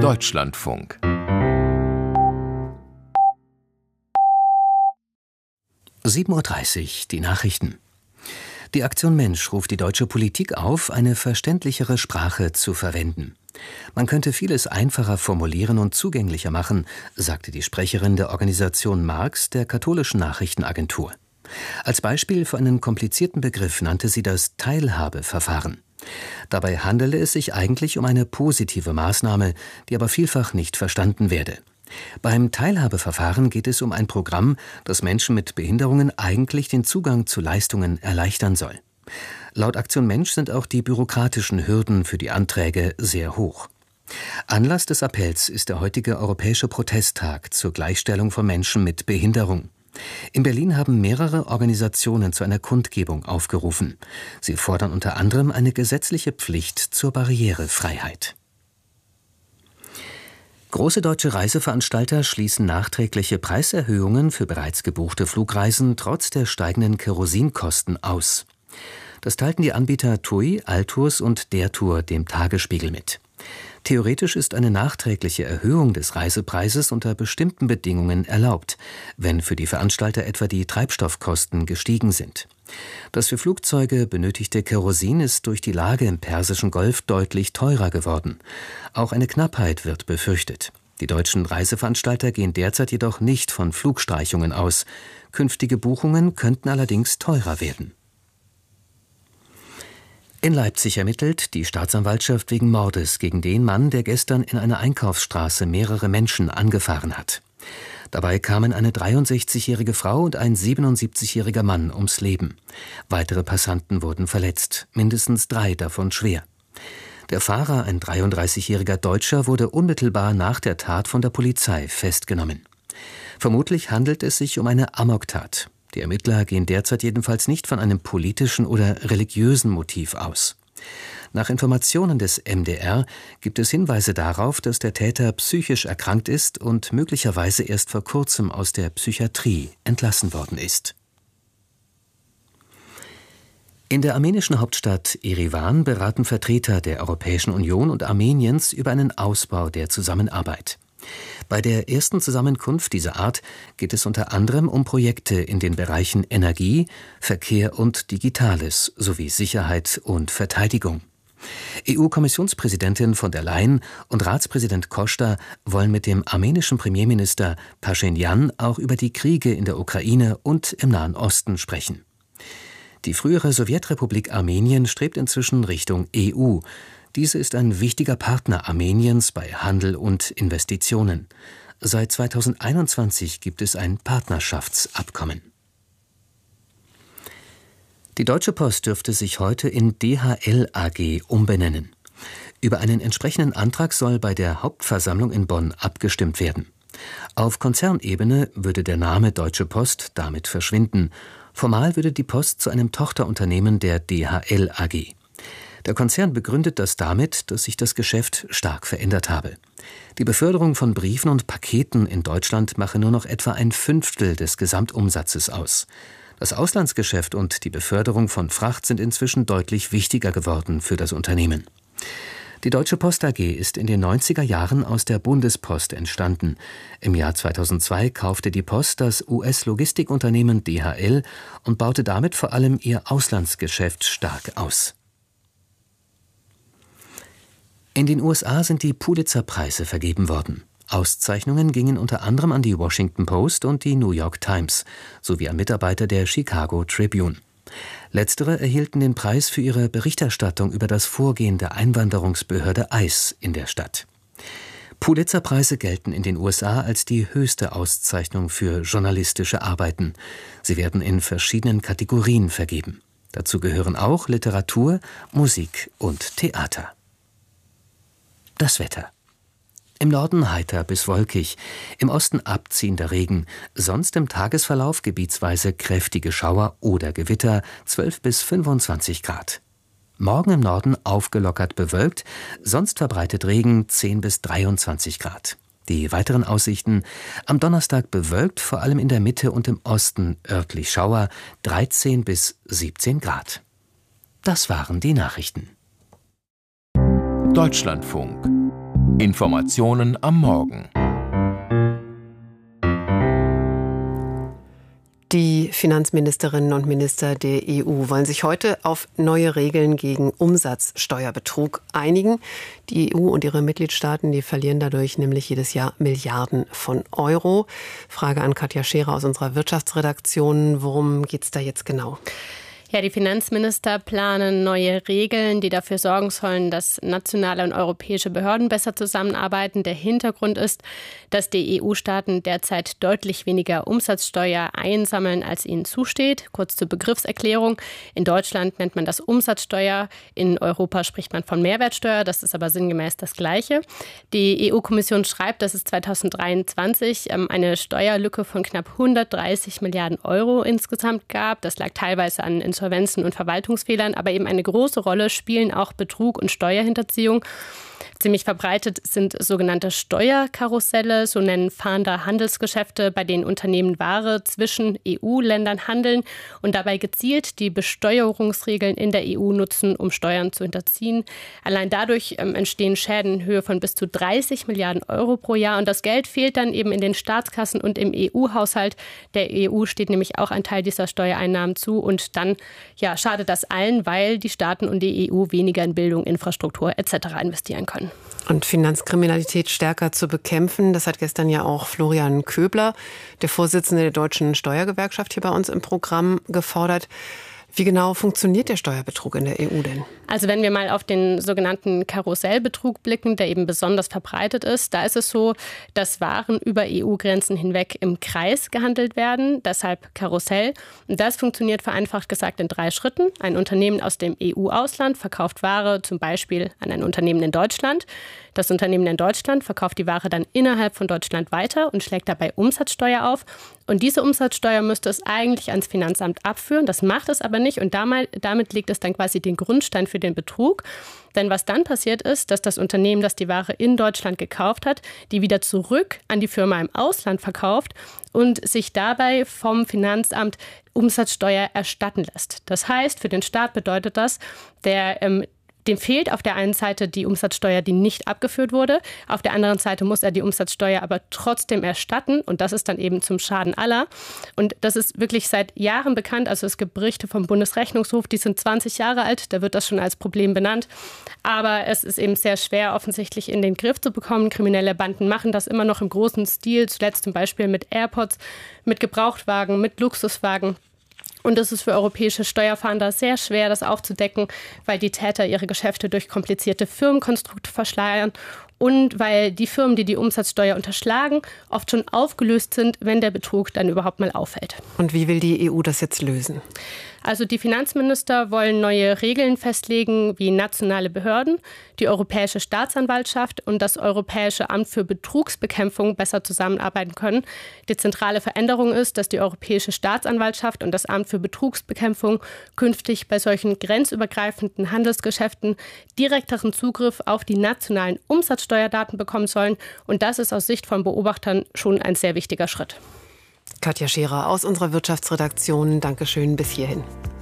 Deutschlandfunk. 7:30 Uhr, die Nachrichten. Die Aktion Mensch ruft die deutsche Politik auf, eine verständlichere Sprache zu verwenden. Man könnte vieles einfacher formulieren und zugänglicher machen, sagte die Sprecherin der Organisation Marx der katholischen Nachrichtenagentur. Als Beispiel für einen komplizierten Begriff nannte sie das Teilhabeverfahren. Dabei handele es sich eigentlich um eine positive Maßnahme, die aber vielfach nicht verstanden werde. Beim Teilhabeverfahren geht es um ein Programm, das Menschen mit Behinderungen eigentlich den Zugang zu Leistungen erleichtern soll. Laut Aktion Mensch sind auch die bürokratischen Hürden für die Anträge sehr hoch. Anlass des Appells ist der heutige Europäische Protesttag zur Gleichstellung von Menschen mit Behinderung. In Berlin haben mehrere Organisationen zu einer Kundgebung aufgerufen. Sie fordern unter anderem eine gesetzliche Pflicht zur Barrierefreiheit. Große deutsche Reiseveranstalter schließen nachträgliche Preiserhöhungen für bereits gebuchte Flugreisen trotz der steigenden Kerosinkosten aus. Das teilten die Anbieter TUI, Altours und Der Tour dem Tagesspiegel mit. Theoretisch ist eine nachträgliche Erhöhung des Reisepreises unter bestimmten Bedingungen erlaubt, wenn für die Veranstalter etwa die Treibstoffkosten gestiegen sind. Das für Flugzeuge benötigte Kerosin ist durch die Lage im Persischen Golf deutlich teurer geworden. Auch eine Knappheit wird befürchtet. Die deutschen Reiseveranstalter gehen derzeit jedoch nicht von Flugstreichungen aus. Künftige Buchungen könnten allerdings teurer werden. In Leipzig ermittelt die Staatsanwaltschaft wegen Mordes gegen den Mann, der gestern in einer Einkaufsstraße mehrere Menschen angefahren hat. Dabei kamen eine 63-jährige Frau und ein 77-jähriger Mann ums Leben. Weitere Passanten wurden verletzt, mindestens 3 davon schwer. Der Fahrer, ein 33-jähriger Deutscher, wurde unmittelbar nach der Tat von der Polizei festgenommen. Vermutlich handelt es sich um eine Amoktat. Die Ermittler gehen derzeit jedenfalls nicht von einem politischen oder religiösen Motiv aus. Nach Informationen des MDR gibt es Hinweise darauf, dass der Täter psychisch erkrankt ist und möglicherweise erst vor kurzem aus der Psychiatrie entlassen worden ist. In der armenischen Hauptstadt Erivan beraten Vertreter der Europäischen Union und Armeniens über einen Ausbau der Zusammenarbeit. Bei der ersten Zusammenkunft dieser Art geht es unter anderem um Projekte in den Bereichen Energie, Verkehr und Digitales sowie Sicherheit und Verteidigung. EU-Kommissionspräsidentin von der Leyen und Ratspräsident Costa wollen mit dem armenischen Premierminister Paschinjan auch über die Kriege in der Ukraine und im Nahen Osten sprechen. Die frühere Sowjetrepublik Armenien strebt inzwischen Richtung EU. Diese ist ein wichtiger Partner Armeniens bei Handel und Investitionen. Seit 2021 gibt es ein Partnerschaftsabkommen. Die Deutsche Post dürfte sich heute in DHL AG umbenennen. Über einen entsprechenden Antrag soll bei der Hauptversammlung in Bonn abgestimmt werden. Auf Konzernebene würde der Name Deutsche Post damit verschwinden. Formal würde die Post zu einem Tochterunternehmen der DHL AG. Der Konzern begründet das damit, dass sich das Geschäft stark verändert habe. Die Beförderung von Briefen und Paketen in Deutschland mache nur noch etwa 1/5 des Gesamtumsatzes aus. Das Auslandsgeschäft und die Beförderung von Fracht sind inzwischen deutlich wichtiger geworden für das Unternehmen. Die Deutsche Post AG ist in den 90er Jahren aus der Bundespost entstanden. Im Jahr 2002 kaufte die Post das US-Logistikunternehmen DHL und baute damit vor allem ihr Auslandsgeschäft stark aus. In den USA sind die Pulitzer-Preise vergeben worden. Auszeichnungen gingen unter anderem an die Washington Post und die New York Times sowie an Mitarbeiter der Chicago Tribune. Letztere erhielten den Preis für ihre Berichterstattung über das Vorgehen der Einwanderungsbehörde ICE in der Stadt. Pulitzer-Preise gelten in den USA als die höchste Auszeichnung für journalistische Arbeiten. Sie werden in verschiedenen Kategorien vergeben. Dazu gehören auch Literatur, Musik und Theater. Das Wetter. Im Norden heiter bis wolkig, im Osten abziehender Regen, sonst im Tagesverlauf gebietsweise kräftige Schauer oder Gewitter, 12 bis 25 Grad. Morgen im Norden aufgelockert bewölkt, sonst verbreitet Regen, 10 bis 23 Grad. Die weiteren Aussichten: am Donnerstag bewölkt, vor allem in der Mitte und im Osten örtlich Schauer, 13 bis 17 Grad. Das waren die Nachrichten. Deutschlandfunk Informationen am Morgen. Die Finanzministerinnen und Minister der EU wollen sich heute auf neue Regeln gegen Umsatzsteuerbetrug einigen. Die EU und ihre Mitgliedstaaten, die verlieren dadurch nämlich jedes Jahr Milliarden von Euro. Frage an Katja Scherer aus unserer Wirtschaftsredaktion. Worum geht's da jetzt genau? Ja, die Finanzminister planen neue Regeln, die dafür sorgen sollen, dass nationale und europäische Behörden besser zusammenarbeiten. Der Hintergrund ist, dass die EU-Staaten derzeit deutlich weniger Umsatzsteuer einsammeln, als ihnen zusteht. Kurz zur Begriffserklärung. In Deutschland nennt man das Umsatzsteuer. In Europa spricht man von Mehrwertsteuer. Das ist aber sinngemäß das Gleiche. Die EU-Kommission schreibt, dass es 2023 eine Steuerlücke von knapp 130 Milliarden Euro insgesamt gab. Das lag teilweise an Insolvenzen und Verwaltungsfehlern, aber eben eine große Rolle spielen auch Betrug und Steuerhinterziehung. Ziemlich verbreitet sind sogenannte Steuerkarusselle, so nennen Fahnder Handelsgeschäfte, bei denen Unternehmen Ware zwischen EU-Ländern handeln und dabei gezielt die Besteuerungsregeln in der EU nutzen, um Steuern zu hinterziehen. Allein dadurch entstehen Schäden in Höhe von bis zu 30 Milliarden Euro pro Jahr und das Geld fehlt dann eben in den Staatskassen und im EU-Haushalt. Der EU steht nämlich auch ein Teil dieser Steuereinnahmen zu und dann schadet das allen, weil die Staaten und die EU weniger in Bildung, Infrastruktur etc. investieren können. Und Finanzkriminalität stärker zu bekämpfen, das hat gestern ja auch Florian Köbler, der Vorsitzende der Deutschen Steuergewerkschaft, hier bei uns im Programm gefordert. Wie genau funktioniert der Steuerbetrug in der EU denn? Also wenn wir mal auf den sogenannten Karussellbetrug blicken, der eben besonders verbreitet ist, da ist es so, dass Waren über EU-Grenzen hinweg im Kreis gehandelt werden, deshalb Karussell. Und das funktioniert vereinfacht gesagt in 3 Schritten. Ein Unternehmen aus dem EU-Ausland verkauft Ware zum Beispiel an ein Unternehmen in Deutschland. Das Unternehmen in Deutschland verkauft die Ware dann innerhalb von Deutschland weiter und schlägt dabei Umsatzsteuer auf. Und diese Umsatzsteuer müsste es eigentlich ans Finanzamt abführen. Das macht es aber nicht und damit legt es dann quasi den Grundstein für den Betrug. Denn was dann passiert ist, dass das Unternehmen, das die Ware in Deutschland gekauft hat, die wieder zurück an die Firma im Ausland verkauft und sich dabei vom Finanzamt Umsatzsteuer erstatten lässt. Das heißt, für den Staat bedeutet das, dem fehlt auf der einen Seite die Umsatzsteuer, die nicht abgeführt wurde. Auf der anderen Seite muss er die Umsatzsteuer aber trotzdem erstatten. Und das ist dann eben zum Schaden aller. Und das ist wirklich seit Jahren bekannt. Also es gibt Berichte vom Bundesrechnungshof, die sind 20 Jahre alt. Da wird das schon als Problem benannt. Aber es ist eben sehr schwer, offensichtlich in den Griff zu bekommen. Kriminelle Banden machen das immer noch im großen Stil. Zuletzt zum Beispiel mit AirPods, mit Gebrauchtwagen, mit Luxuswagen. Und es ist für europäische Steuerfahnder sehr schwer, das aufzudecken, weil die Täter ihre Geschäfte durch komplizierte Firmenkonstrukte verschleiern und weil die Firmen, die die Umsatzsteuer unterschlagen, oft schon aufgelöst sind, wenn der Betrug dann überhaupt mal auffällt. Und wie will die EU das jetzt lösen? Also die Finanzminister wollen neue Regeln festlegen, wie nationale Behörden, die Europäische Staatsanwaltschaft und das Europäische Amt für Betrugsbekämpfung besser zusammenarbeiten können. Die zentrale Veränderung ist, dass die Europäische Staatsanwaltschaft und das Amt für Betrugsbekämpfung künftig bei solchen grenzübergreifenden Handelsgeschäften direkteren Zugriff auf die nationalen Umsatzsteuerdaten bekommen sollen. Und das ist aus Sicht von Beobachtern schon ein sehr wichtiger Schritt. Katja Scherer aus unserer Wirtschaftsredaktion. Dankeschön bis hierhin.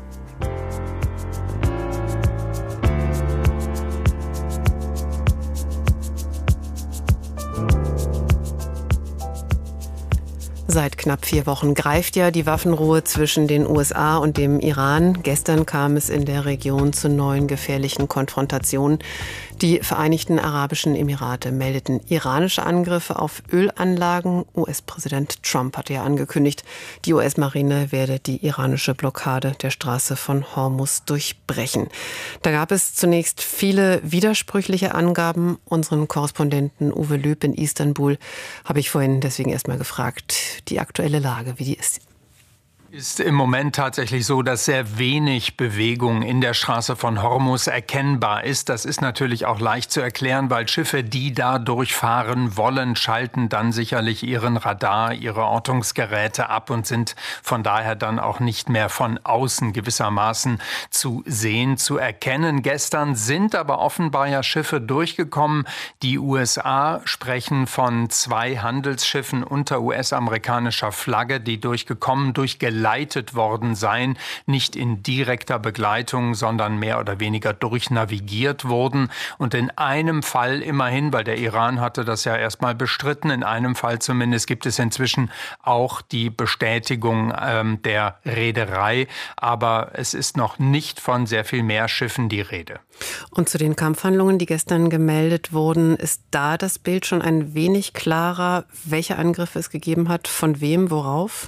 Seit knapp 4 Wochen greift ja die Waffenruhe zwischen den USA und dem Iran. Gestern kam es in der Region zu neuen gefährlichen Konfrontationen. Die Vereinigten Arabischen Emirate meldeten iranische Angriffe auf Ölanlagen. US-Präsident Trump hatte ja angekündigt, die US-Marine werde die iranische Blockade der Straße von Hormuz durchbrechen. Da gab es zunächst viele widersprüchliche Angaben. Unseren Korrespondenten Uwe Lüb in Istanbul habe ich vorhin deswegen erstmal gefragt, die aktuelle Lage, wie die ist. Ist im Moment tatsächlich so, dass sehr wenig Bewegung in der Straße von Hormuz erkennbar ist. Das ist natürlich auch leicht zu erklären, weil Schiffe, die da durchfahren wollen, schalten dann sicherlich ihren Radar, ihre Ortungsgeräte ab und sind von daher dann auch nicht mehr von außen gewissermaßen zu sehen, zu erkennen. Gestern sind aber offenbar ja Schiffe durchgekommen. Die USA sprechen von 2 Handelsschiffen unter US-amerikanischer Flagge, die durchgekommen, durchgelandet begleitet worden seien, nicht in direkter Begleitung, sondern mehr oder weniger durchnavigiert wurden. Und in einem Fall immerhin, weil der Iran hatte das ja erstmal bestritten, in einem Fall zumindest gibt es inzwischen auch die Bestätigung der Reederei. Aber es ist noch nicht von sehr viel mehr Schiffen die Rede. Und zu den Kampfhandlungen, die gestern gemeldet wurden, ist da das Bild schon ein wenig klarer, welche Angriffe es gegeben hat, von wem, worauf?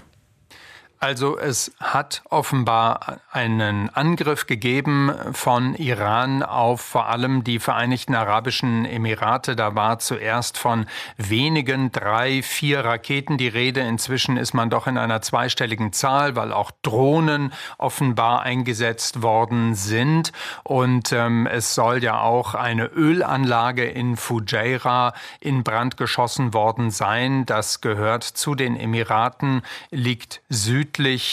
Also es hat offenbar einen Angriff gegeben von Iran auf vor allem die Vereinigten Arabischen Emirate. Da war zuerst von wenigen 3, 4 Raketen die Rede. Inzwischen ist man doch in einer zweistelligen Zahl, weil auch Drohnen offenbar eingesetzt worden sind. Und es soll ja auch eine Ölanlage in Fujairah in Brand geschossen worden sein. Das gehört zu den Emiraten, liegt südlich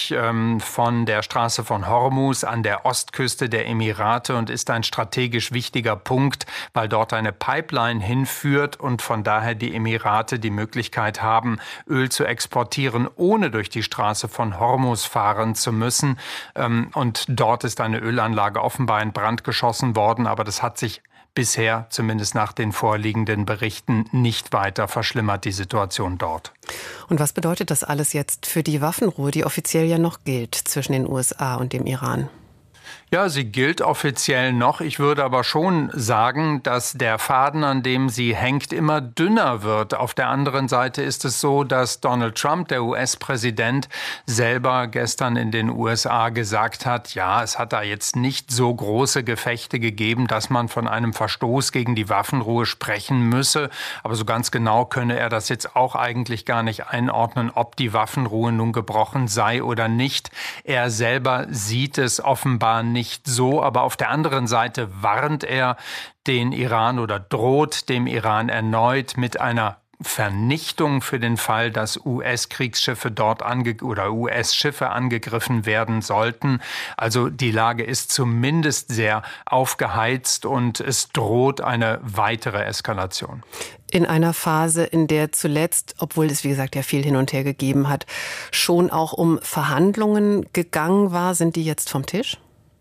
von der Straße von Hormuz an der Ostküste der Emirate und ist ein strategisch wichtiger Punkt, weil dort eine Pipeline hinführt und von daher die Emirate die Möglichkeit haben, Öl zu exportieren, ohne durch die Straße von Hormuz fahren zu müssen. Und dort ist eine Ölanlage offenbar in Brand geschossen worden, aber das hat sich bisher, zumindest nach den vorliegenden Berichten, nicht weiter verschlimmert, die Situation dort. Und was bedeutet das alles jetzt für die Waffenruhe, die offiziell ja noch gilt zwischen den USA und dem Iran? Ja, sie gilt offiziell noch. Ich würde aber schon sagen, dass der Faden, an dem sie hängt, immer dünner wird. Auf der anderen Seite ist es so, dass Donald Trump, der US-Präsident, selber gestern in den USA gesagt hat, ja, es hat da jetzt nicht so große Gefechte gegeben, dass man von einem Verstoß gegen die Waffenruhe sprechen müsse. Aber so ganz genau könne er das jetzt auch eigentlich gar nicht einordnen, ob die Waffenruhe nun gebrochen sei oder nicht. Er selber sieht es offenbar nicht so, aber auf der anderen Seite warnt er den Iran oder droht dem Iran erneut mit einer Vernichtung für den Fall, dass US-Kriegsschiffe dort oder US-Schiffe angegriffen werden sollten. Also die Lage ist zumindest sehr aufgeheizt und es droht eine weitere Eskalation. In einer Phase, in der zuletzt, obwohl es wie gesagt ja viel hin und her gegeben hat, schon auch um Verhandlungen gegangen war, sind die jetzt vom Tisch?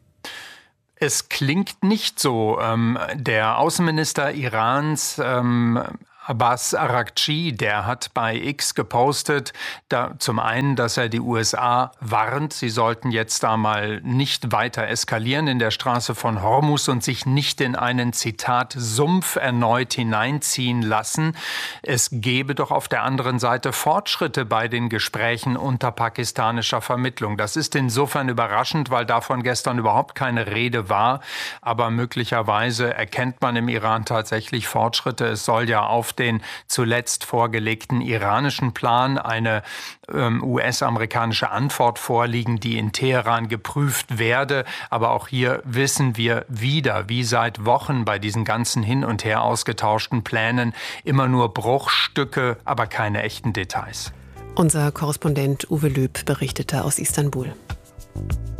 Es klingt nicht so. Der Außenminister Irans Abbas Araghchi, der hat bei X gepostet, zum einen, dass er die USA warnt, sie sollten jetzt da mal nicht weiter eskalieren in der Straße von Hormuz und sich nicht in einen, Zitat, Sumpf erneut hineinziehen lassen. Es gebe doch auf der anderen Seite Fortschritte bei den Gesprächen unter pakistanischer Vermittlung. Das ist insofern überraschend, weil davon gestern überhaupt keine Rede war. Aber möglicherweise erkennt man im Iran tatsächlich Fortschritte. Es soll ja auf den zuletzt vorgelegten iranischen Plan eine US-amerikanische Antwort vorliegen, die in Teheran geprüft werde. Aber auch hier wissen wir wieder, wie seit Wochen bei diesen ganzen hin und her ausgetauschten Plänen, immer nur Bruchstücke, aber keine echten Details. Unser Korrespondent Uwe Löb berichtete aus Istanbul.